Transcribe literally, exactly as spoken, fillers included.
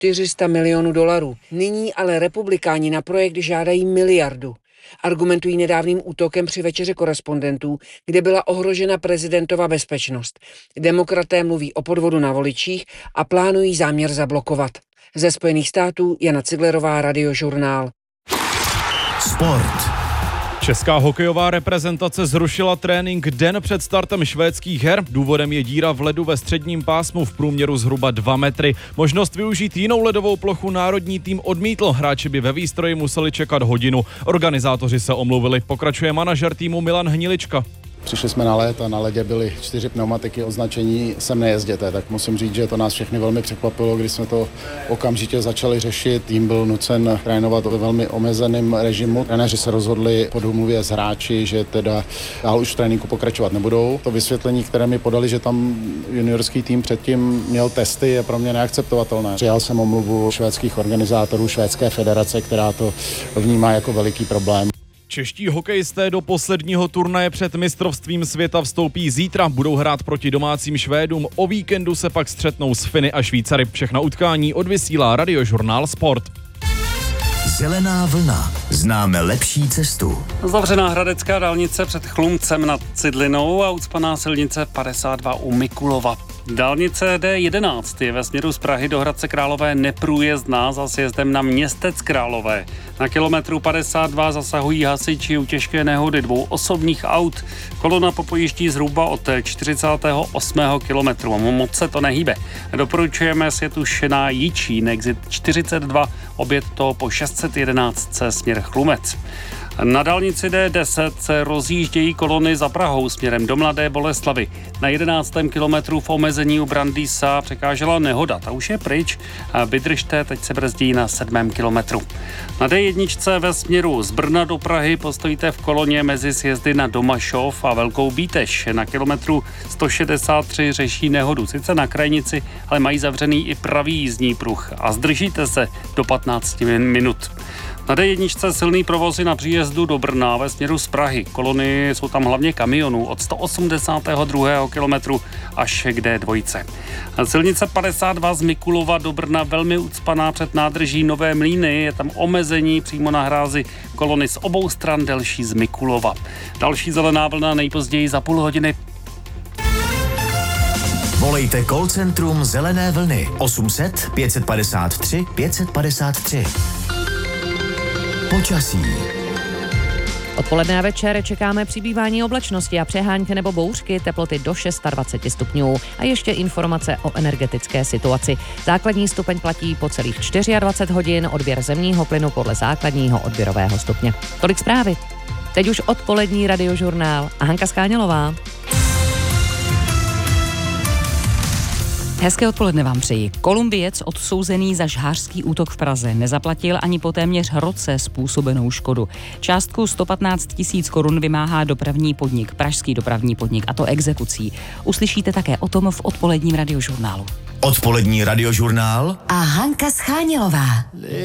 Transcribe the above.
čtyři sta milionů dolarů. Nyní ale republikáni na projekt žádají miliardu. Argumentují nedávným útokem při večeři korespondentů, kde byla ohrožena prezidentova bezpečnost. Demokraté mluví o podvodu na voličích a plánují záměr zablokovat. Ze Spojených států Jana Ciglerová, Radiožurnál. Sport. Česká hokejová reprezentace zrušila trénink den před startem švédských her. Důvodem je díra v ledu ve středním pásmu v průměru zhruba dva metry. Možnost využít jinou ledovou plochu národní tým odmítl. Hráči by ve výstroji museli čekat hodinu. Organizátoři se omluvili. Pokračuje manažer týmu Milan Hnilička. Přišli jsme na led a na ledě byly čtyři pneumatiky označení sem nejezděte, tak musím říct, že to nás všechny velmi překvapilo, když jsme to okamžitě začali řešit. Tým byl nucen trénovat ve velmi omezeném režimu. Trenéři se rozhodli po domluvě s hráči, že teda dál už v tréninku pokračovat nebudou. To vysvětlení, které mi podali, že tam juniorský tým předtím měl testy, je pro mě neakceptovatelné. Přijal jsem omluvu švédských organizátorů, švédské federace, která to vnímá jako veliký problém. Čeští hokejisté do posledního turnaje před mistrovstvím světa vstoupí zítra, budou hrát proti domácím Švédům, o víkendu se pak střetnou s Finy a Švýcary. Všechna utkání odvysílá Radiožurnál Sport. Zelená vlna. Známe lepší cestu. Zavřená hradecká dálnice před Chlumcem nad Cidlinou a ucpaná silnice padesát dva u Mikulova. Dálnice D jedenáct je ve směru z Prahy do Hradce Králové neprůjezdná za sjezdem na Městec Králové. Na kilometru padesát dva zasahují hasiči u těžké nehody dvou osobních aut. Kolona popojíždí zhruba od čtyřicátého osmého kilometru. Moc se to nehýbe. Doporučujeme sjetuš na Jičín, exit čtyřicet dva, obět to po šest set jedenáct směr Chlumec. Na dálnici D deset se rozjíždějí kolony za Prahou směrem do Mladé Boleslavi. Na jedenáctém kilometru v omezení u Brandýsa překážela nehoda. Ta už je pryč. Vydržte, teď se brzdí na sedmém kilometru. Na D jedna ve směru z Brna do Prahy postojíte v koloně mezi sjezdy na Domašov a Velkou Bíteš. Na kilometru sto šedesát tři řeší nehodu. Sice na krajnici, ale mají zavřený i pravý jízdní pruh. A zdržíte se do patnáct minut. Na D jedna silný provozy na příjezdu do Brna ve směru z Prahy. Kolony jsou tam hlavně kamionů od sto osmdesátého druhého kilometru až k D dva. Silnice padesát dva z Mikulova do Brna velmi ucpaná před nádrží Nové Mlýny. Je tam omezení přímo na hrázi, kolony z obou stran delší z Mikulova. Další zelená vlna nejpozději za půl hodiny. Volejte call centrum Zelené vlny osm set pět padesát tři pět padesát tři. Počasí. Odpoledne a večer čekáme přibývání oblačnosti a přehánky nebo bouřky, teploty do dvacet šest stupňů. A ještě informace o energetické situaci. Základní stupeň platí po celých dvacet čtyři hodin, odběr zemního plynu podle základního odběrového stupně. Tolik zprávy. Teď už odpolední Radiožurnál a Hanka Skánělová. Hezké odpoledne vám přeji. Kolumbiec odsouzený za žhářský útok v Praze nezaplatil ani po téměř roce způsobenou škodu. Částku sto patnáct tisíc korun vymáhá dopravní podnik, pražský dopravní podnik, a to exekucí. Uslyšíte také o tom v odpoledním Radiožurnálu. Odpolední Radiožurnál a Hanka Schánělová.